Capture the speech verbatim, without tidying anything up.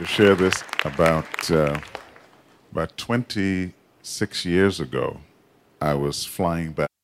to share this. About uh, about twenty-six years ago, I was flying back